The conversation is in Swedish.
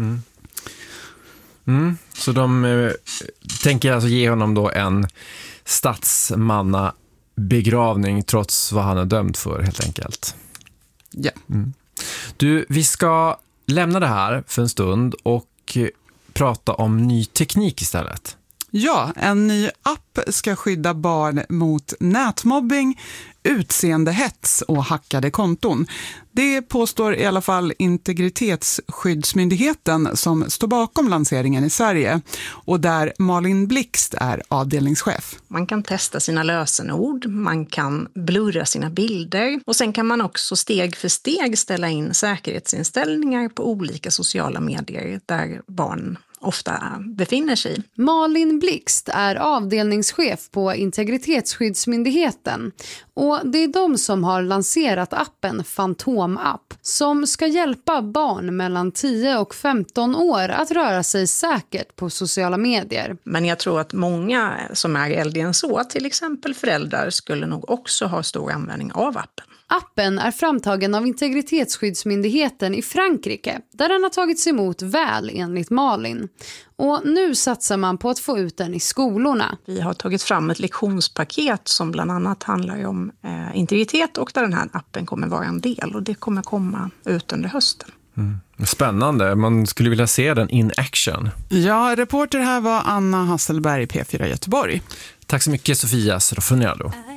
Så de tänker alltså ge honom då en statsmanna begravning trots vad han är dömd för, helt enkelt. Ja. Du, vi ska lämna det här för en stund och prata om ny teknik istället. Ja, en ny app ska skydda barn mot nätmobbing, utseendehets och hackade konton. Det påstår i alla fall Integritetsskyddsmyndigheten som står bakom lanseringen i Sverige och där Malin Blixt är avdelningschef. Man kan testa sina lösenord, man kan blurra sina bilder och sen kan man också steg för steg ställa in säkerhetsinställningar på olika sociala medier där barn ofta befinner sig. Malin Blixt är avdelningschef på Integritetsskyddsmyndigheten och det är de som har lanserat appen Fantom-app som ska hjälpa barn mellan 10 och 15 år att röra sig säkert på sociala medier. Men jag tror att många som är äldre än så, till exempel föräldrar, skulle nog också ha stor användning av appen. Appen är framtagen av Integritetsskyddsmyndigheten i Frankrike där den har tagits emot väl enligt Malin. Och nu satsar man på att få ut den i skolorna. Vi har tagit fram ett lektionspaket som bland annat handlar om integritet och där den här appen kommer vara en del och det kommer komma ut under hösten. Spännande, man skulle vilja se den in action. Ja, reporter här var Anna Hasselberg, P4 Göteborg. Tack så mycket Sofia Srofunjalo.